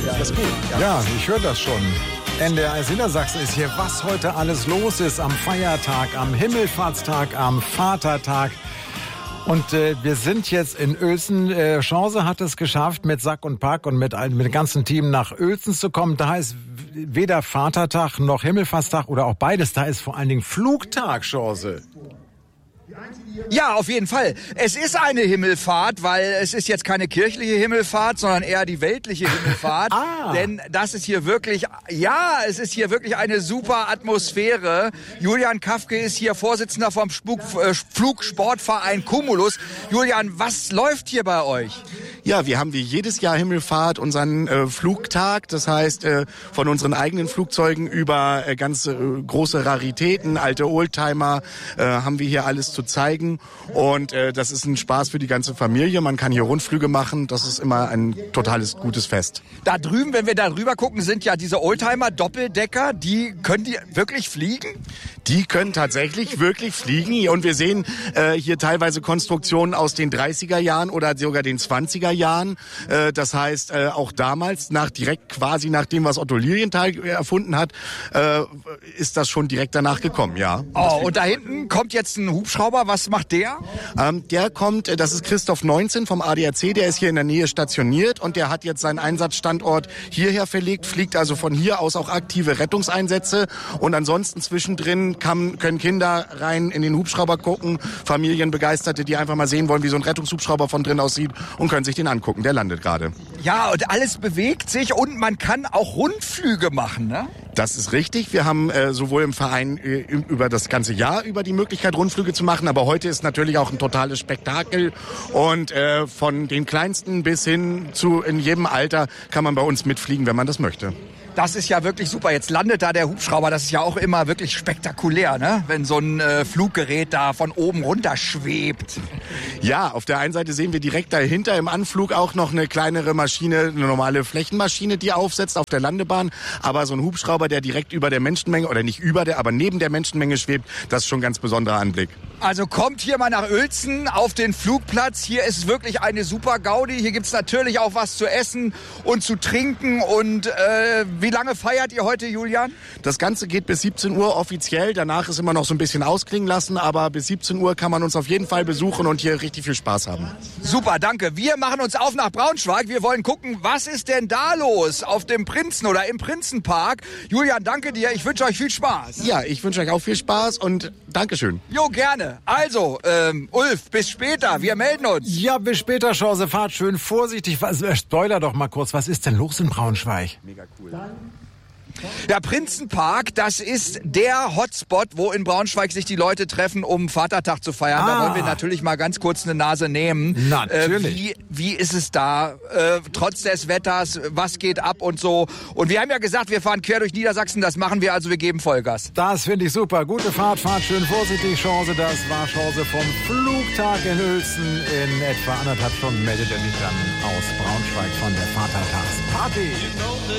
Das ist gut. Ja, ich höre das schon. NDR Niedersachsen ist hier, was heute alles los ist am Feiertag, am Himmelfahrtstag, am Vatertag. Und wir sind jetzt in Uelzen. Chance hat es geschafft, mit Sack und Pack und mit dem ganzen Team nach Uelzen zu kommen. Da ist weder Vatertag noch Himmelfahrtstag oder auch beides. Da ist vor allen Dingen Flugtag, Chance. Ja, auf jeden Fall. Es ist eine Himmelfahrt, weil es ist jetzt keine kirchliche Himmelfahrt, sondern eher die weltliche Himmelfahrt. Denn das ist hier wirklich, es ist hier wirklich eine super Atmosphäre. Julian Kafke ist hier Vorsitzender vom Flugsportverein Cumulus. Julian, was läuft hier bei euch? Ja, wir haben wie jedes Jahr Himmelfahrt unseren Flugtag. Das heißt, von unseren eigenen Flugzeugen über ganz große Raritäten, alte Oldtimer, haben wir hier alles zu zeigen. Und das ist ein Spaß für die ganze Familie. Man kann hier Rundflüge machen. Das ist immer ein totales, gutes Fest. Da drüben, wenn wir da drüber gucken, sind ja diese Oldtimer, Doppeldecker. Können die wirklich fliegen? Die können tatsächlich wirklich fliegen. Und wir sehen hier teilweise Konstruktionen aus den 30er Jahren oder sogar den 20er Jahren. Das heißt, auch damals, direkt quasi nach dem, was Otto Lilienthal erfunden hat, ist das schon direkt danach gekommen, ja. Oh, und da hinten kommt jetzt ein Hubschrauber. Was macht der? Der kommt, das ist Christoph 19 vom ADAC, der ist hier in der Nähe stationiert und der hat jetzt seinen Einsatzstandort hierher verlegt, fliegt also von hier aus auch aktive Rettungseinsätze und ansonsten zwischendrin können Kinder rein in den Hubschrauber gucken, Familienbegeisterte, die einfach mal sehen wollen, wie so ein Rettungshubschrauber von drin aussieht und können sich den angucken, der landet gerade. Ja, und alles bewegt sich und man kann auch Rundflüge machen, ne? Das ist richtig. Wir haben sowohl im Verein über das ganze Jahr über die Möglichkeit, Rundflüge zu machen, aber heute ist natürlich auch ein totales Spektakel und von den Kleinsten bis hin zu in jedem Alter kann man bei uns mitfliegen, wenn man das möchte. Das ist ja wirklich super. Jetzt landet da der Hubschrauber. Das ist ja auch immer wirklich spektakulär, ne? Wenn so ein Fluggerät da von oben runter schwebt. Ja, auf der einen Seite sehen wir direkt dahinter im Anflug auch noch eine kleinere Maschine, eine normale Flächenmaschine, die aufsetzt auf der Landebahn. Aber so ein Hubschrauber, der direkt über der Menschenmenge, oder nicht über der, aber neben der Menschenmenge schwebt, das ist schon ein ganz besonderer Anblick. Also kommt hier mal nach Uelzen auf den Flugplatz. Hier ist wirklich eine super Gaudi. Hier gibt's natürlich auch was zu essen und zu trinken. Und wie lange feiert ihr heute, Julian? Das Ganze geht bis 17 Uhr offiziell. Danach ist immer noch so ein bisschen ausklingen lassen. Aber bis 17 Uhr kann man uns auf jeden Fall besuchen und hier richtig viel Spaß haben. Super, danke. Wir machen uns auf nach Braunschweig. Wir wollen gucken, was ist denn da los auf dem Prinzen oder im Prinzenpark. Julian, danke dir. Ich wünsche euch viel Spaß. Ja, ich wünsche euch auch viel Spaß und Dankeschön. Jo, gerne. Also, Ulf, bis später. Wir melden uns. Ja, bis später, Chance. Fahrt schön vorsichtig. Spoiler doch mal kurz. Was ist denn los in Braunschweig? Mega cool. Ja, Prinzenpark, das ist der Hotspot, wo in Braunschweig sich die Leute treffen, um Vatertag zu feiern. Da wollen wir natürlich mal ganz kurz eine Nase nehmen. Natürlich. Wie ist es da, trotz des Wetters, was geht ab und so. Und wir haben ja gesagt, wir fahren quer durch Niedersachsen, das machen wir, also wir geben Vollgas. Das finde ich super. Gute Fahrt, fahrt schön vorsichtig, Chance. Das war Chance vom Flugtag in Uelzen. In etwa 1,5 Stunden meldet er sich dann aus Braunschweig von der Vatertagsparty.